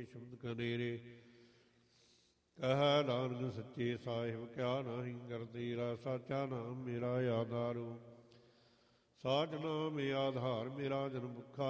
ਸ਼ਬਦ ਕਨੇਰੇ। ਕਹਿ ਨਾਨਕ ਸੱਚੇ ਸਾਹਿਬ ਕਿਆ ਨਾਹੀ ਕਰਤੀਰਾ, ਸਾਚਾ ਨਾਮ ਮੇਰਾ ਆਧਾਰੂ। ਸਾਚ ਨਾਮ ਆਧਾਰ ਮੇਰਾ ਜਨ ਭੁੱਖਾ,